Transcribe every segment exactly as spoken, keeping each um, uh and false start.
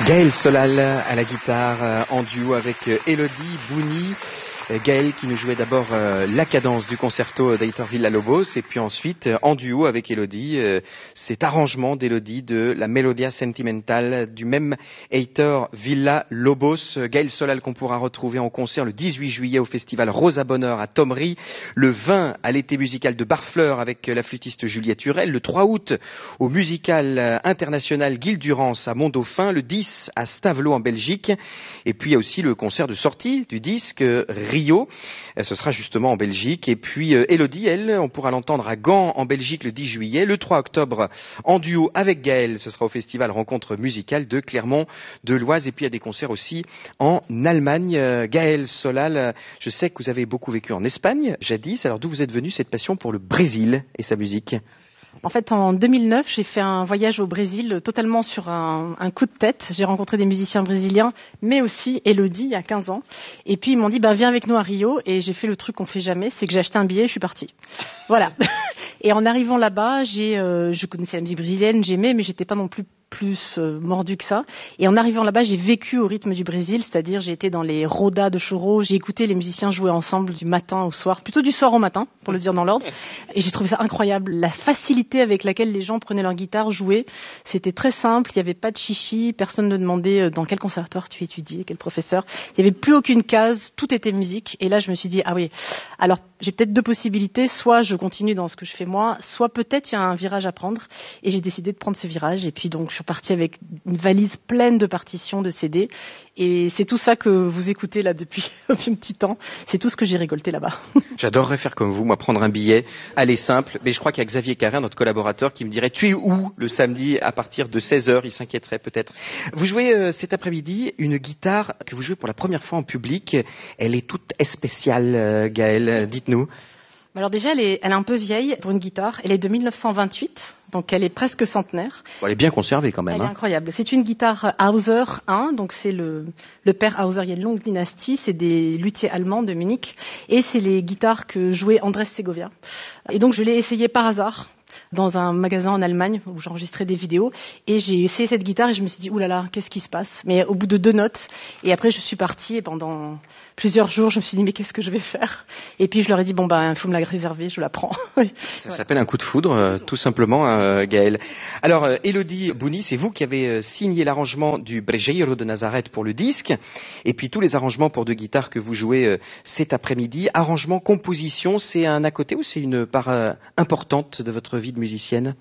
Gaël Solal à la guitare en duo avec Elodie Bouni. Gaël qui nous jouait d'abord euh, la cadence du concerto d'Heitor Villa-Lobos et puis ensuite euh, en duo avec Elodie euh, cet arrangement d'Elodie de la Melodia Sentimental du même Heitor Villa-Lobos. Gaël Solal qu'on pourra retrouver en concert le dix-huit juillet au festival Rosa Bonheur à Thomery, le vingt à l'été musical de Barfleur avec la flûtiste Juliette Hurel, le trois août au musical international Guil Durance à Mont-Dauphin, le dix à Stavelot en Belgique et puis il y a aussi le concert de sortie du disque Rio, ce sera justement en Belgique. Et puis euh, Elodie, elle, on pourra l'entendre à Gand en Belgique le dix juillet, le trois octobre en duo avec Gaël, ce sera au festival Rencontre musicale de Clermont de l'Oise. Et puis il y a des concerts aussi en Allemagne. Euh, Gaël Solal, je sais que vous avez beaucoup vécu en Espagne jadis, alors d'où vous êtes venu cette passion pour le Brésil et sa musique? En fait, en deux mille neuf, j'ai fait un voyage au Brésil totalement sur un, un coup de tête. J'ai rencontré des musiciens brésiliens, mais aussi Elodie, il y a quinze ans. Et puis, ils m'ont dit, bah, viens avec nous à Rio. Et j'ai fait le truc qu'on fait jamais, c'est que j'ai acheté un billet et je suis partie. Voilà. Et en arrivant là-bas, j'ai, euh, je connaissais la musique brésilienne, j'aimais, mais j'étais pas non plus plus euh, mordu que ça. Et en arrivant là-bas, j'ai vécu au rythme du Brésil, c'est-à-dire j'ai été dans les rodas de choro, j'ai écouté les musiciens jouer ensemble du matin au soir, plutôt du soir au matin, pour le dire dans l'ordre. Et j'ai trouvé ça incroyable. La facilité avec laquelle les gens prenaient leur guitare, jouaient, c'était très simple, il n'y avait pas de chichi, personne ne demandait dans quel conservatoire tu étudies, quel professeur. Il n'y avait plus aucune case, tout était musique. Et là, je me suis dit, ah oui, alors j'ai peut-être deux possibilités, soit je continue dans ce que je fais moi, soit peut-être il y a un virage à prendre. Et j'ai décidé de prendre ce virage. Et puis donc, je suis partie avec une valise pleine de partitions, de C D. Et c'est tout ça que vous écoutez là depuis, depuis un petit temps. C'est tout ce que j'ai récolté là-bas. J'adorerais faire comme vous, moi prendre un billet, aller simple. Mais je crois qu'il y a Xavier Carrin, notre collaborateur, qui me dirait, tu es où le samedi à partir de seize heures? Il s'inquiéterait peut-être. Vous jouez euh, cet après-midi une guitare que vous jouez pour la première fois en public. Elle est toute spéciale, euh, Gaël. Dites-nous. Alors déjà, elle est, elle est un peu vieille pour une guitare. Elle est de mille neuf cent vingt-huit, donc elle est presque centenaire. Bon, elle est bien conservée quand même. Elle hein. est incroyable. C'est une guitare Hauser un, donc c'est le, le père Hauser. Il y a une longue dynastie, c'est des luthiers allemands de Munich, et c'est les guitares que jouait Andrés Segovia. Et donc je l'ai essayée par hasard dans un magasin en Allemagne où j'enregistrais des vidéos et j'ai essayé cette guitare et je me suis dit oulala, qu'est-ce qui se passe? Mais au bout de deux notes, et après je suis partie et pendant plusieurs jours je me suis dit mais qu'est-ce que je vais faire? Et puis je leur ai dit bon ben il faut me la réserver, je la prends. Ça ouais. s'appelle un coup de foudre, euh, tout simplement, euh, Gaël. Alors euh, Elodie Bouni, c'est vous qui avez euh, signé l'arrangement du Brejeiro de Nazareth pour le disque, et puis tous les arrangements pour deux guitares que vous jouez euh, cet après-midi. Arrangement, composition, c'est un à côté ou c'est une part euh, importante de votre vie de musicienne?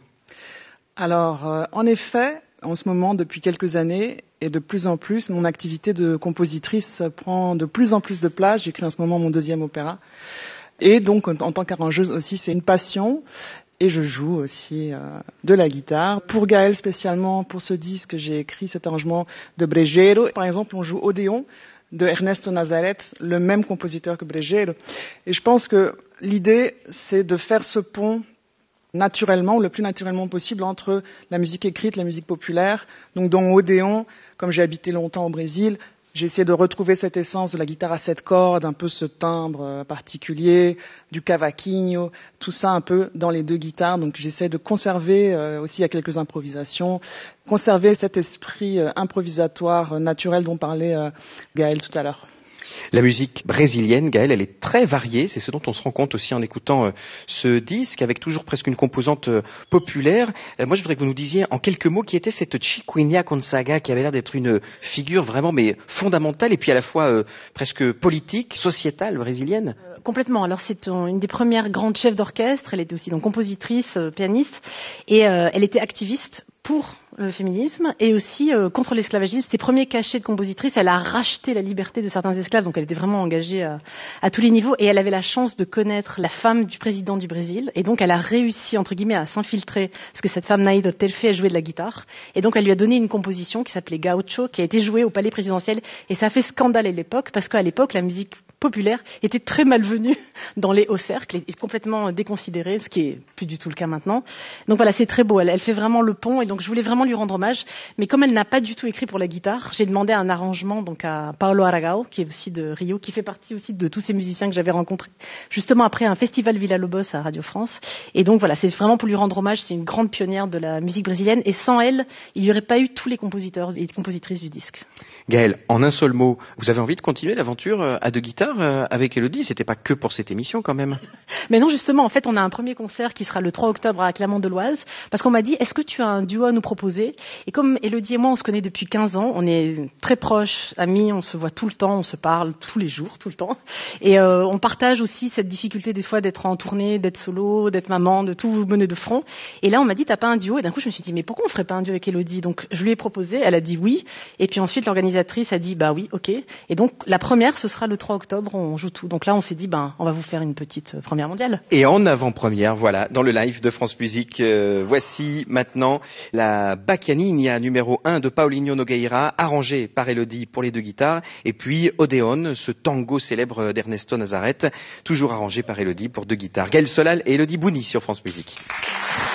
Alors, euh, en effet, en ce moment, depuis quelques années, et de plus en plus, mon activité de compositrice prend de plus en plus de place. J'écris en ce moment mon deuxième opéra. Et donc, en, en tant qu'arrangeuse aussi, c'est une passion. Et je joue aussi euh, de la guitare. Pour Gaël, spécialement, pour ce disque, j'ai écrit cet arrangement de Brejeiro. Par exemple, on joue Odéon de Ernesto Nazareth, le même compositeur que Brejeiro. Et je pense que l'idée, c'est de faire ce pont naturellement, ou le plus naturellement possible, entre la musique écrite, la musique populaire. Donc dans Odéon, comme j'ai habité longtemps au Brésil, j'ai essayé de retrouver cette essence de la guitare à sept cordes, un peu ce timbre particulier, du cavaquinho, tout ça un peu dans les deux guitares. Donc j'essaie de conserver, euh, aussi il y a quelques improvisations, conserver cet esprit euh, improvisatoire, euh, naturel dont parlait euh, Gaël tout à l'heure. La musique brésilienne, Gaël, elle est très variée. C'est ce dont on se rend compte aussi en écoutant euh, ce disque, avec toujours presque une composante euh, populaire. Euh, moi, je voudrais que vous nous disiez en quelques mots qui était cette Chiquinha Gonzaga, qui avait l'air d'être une figure vraiment mais fondamentale et puis à la fois euh, presque politique, sociétale, brésilienne. Euh, complètement. Alors, c'est une des premières grandes chefs d'orchestre. Elle était aussi donc compositrice, euh, pianiste, et euh, elle était activiste pour le féminisme et aussi euh, contre l'esclavagisme. Ses premiers cachets de compositrice, elle a racheté la liberté de certains esclaves, donc elle était vraiment engagée à, à tous les niveaux, et elle avait la chance de connaître la femme du président du Brésil, et donc elle a réussi, entre guillemets, à s'infiltrer, parce que cette femme, Naïdo Telfe, elle jouait de la guitare, et donc elle lui a donné une composition qui s'appelait Gaucho, qui a été jouée au palais présidentiel, et ça a fait scandale à l'époque, parce qu'à l'époque, la musique populaire était très malvenue dans les hauts cercles et complètement déconsidérée, ce qui est plus du tout le cas maintenant. Donc voilà, c'est très beau. Elle, elle fait vraiment le pont et donc je voulais vraiment lui rendre hommage. Mais comme elle n'a pas du tout écrit pour la guitare, j'ai demandé un arrangement donc à Paolo Aragao, qui est aussi de Rio, qui fait partie aussi de tous ces musiciens que j'avais rencontrés justement après un festival Villa-Lobos à Radio France. Et donc voilà, c'est vraiment pour lui rendre hommage. C'est une grande pionnière de la musique brésilienne et sans elle, il n'y aurait pas eu tous les compositeurs et compositrices du disque. Gaëlle, en un seul mot, vous avez envie de continuer l'aventure à deux guitares avec Élodie? C'était pas que pour cette émission quand même. Mais non, justement, en fait, on a un premier concert qui sera le trois octobre à Clermont-de-Loise, parce qu'on m'a dit, est-ce que tu as un duo à nous proposer? Et comme Élodie et moi, on se connaît depuis quinze ans, on est très proches, amis, on se voit tout le temps, on se parle tous les jours, tout le temps. Et euh, on partage aussi cette difficulté des fois d'être en tournée, d'être solo, d'être maman, de tout mener de front. Et là, on m'a dit, t'as pas un duo? Et d'un coup, je me suis dit, mais pourquoi on ferait pas un duo avec Élodie? Donc, je lui ai proposé, elle a dit oui. Et puis ensuite, l'organisatrice a dit, bah oui, ok. Et donc, la première, ce sera le trois octobre, on joue tout. Donc là, on s'est dit, ben, on va vous faire une petite première mondiale. Et en avant-première, voilà, dans le live de France Musique, euh, voici maintenant la Bacchianina numéro un de Paulinho Nogueira, arrangée par Élodie pour les deux guitares, et puis Odéon, ce tango célèbre d'Ernesto Nazareth, toujours arrangé par Élodie pour deux guitares. Gaëlle Solal et Élodie Bouni sur France Musique.